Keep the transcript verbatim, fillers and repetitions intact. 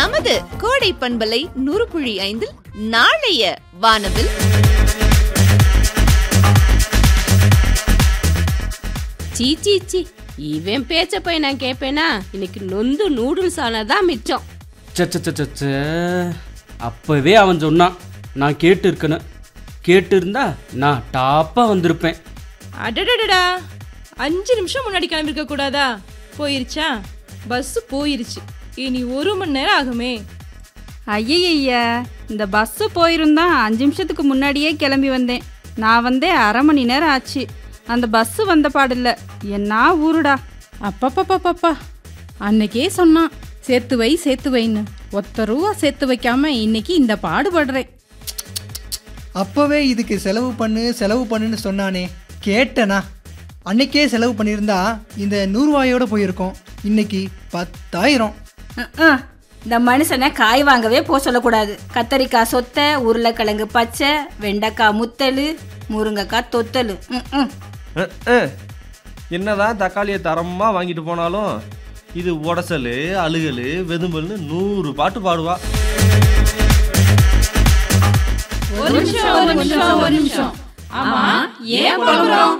நமது கோடை பண்பலை நூறு புள்ளி ஐந்தில் நாளைய வானவில் சீச்சி சி இவன் பேச்ச போய் நான் கேட்பேனா? இன்னைக்கு நொந்து நூடுல்ஸ் ஆனதான் மிச்சம். அப்பவே அவன் சொன்னான், நான் கேட்டு இருக்கணும். கேட்டு இருந்தா நான் டாப்பா வந்திருப்பேன். அடடடடா, அஞ்சு நிமிஷம் முன்னாடி கிளம்பிருக்க கூடாதா? போயிருச்சா? பஸ் போயிருச்சு. இனி ஒரு மணி நேரம் ஆகுமே. ஐயய்யா, இந்த பஸ்ஸு போயிருந்தா அஞ்சு நிமிஷத்துக்கு முன்னாடியே கிளம்பி வந்தேன். நான் வந்தே அரை மணி நேரம் ஆச்சு. அந்த பஸ்ஸு வந்த பாடில்ல. என்ன ஊருடா. அப்பப்பப்பப்பா, அன்னைக்கே சொன்னான் சேர்த்து வை சேர்த்து வைன்னு. ஒத்த ரூபா சேர்த்து வைக்காம இன்னைக்கு இந்த பாடுபடுறேன். அப்போவே இதுக்கு செலவு பண்ணு செலவு பண்ணுன்னு சொன்னானே, கேட்டனா? அன்னைக்கே செலவு பண்ணியிருந்தா இந்த நூறுவாயோட போயிருக்கோம். இன்னைக்கு பத்தாயிரம். இந்த மனுஷனை காய் வாங்கவே போக சொல்லக்கூடாது. கத்தரிக்காய் சொத்தை, உருளைக்கிழங்கு பச்சை, வெண்டைக்காய் முத்தல், முருங்கைக்காய் தொத்தல். என்னதான் தக்காளியை தரமா வாங்கிட்டு போனாலும் இது உடசல், அழுகல், வெதும்பல்னு நூறு பாட்டு பாடுவா. ஒரு நிமிஷம் ஒரு நிமிஷம் ஒரு நிமிஷம். ஆமா, ஏன் புலம்புறோம்?